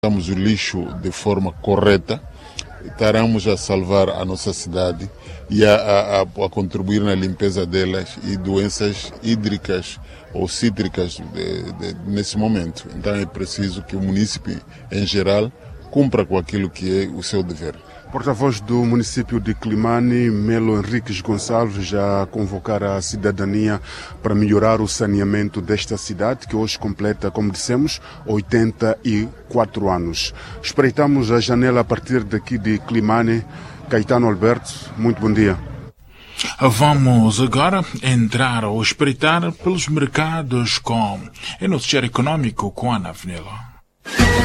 o lixo de forma correta, estaremos a salvar a nossa cidade e a contribuir na limpeza delas e doenças hídricas ou cítricas nesse momento. Então é preciso que o município, em geral, cumpra com aquilo que é o seu dever. Porta-voz do município de Climane, Melo Henriques Gonçalves, já convocar a cidadania para melhorar o saneamento desta cidade, que hoje completa, como dissemos, 84 anos. Espreitamos a janela a partir daqui de Climane. Caetano Alberto, muito bom dia. Vamos agora entrar ou espreitar pelos mercados com o noticiário econômico com Ana Avenida.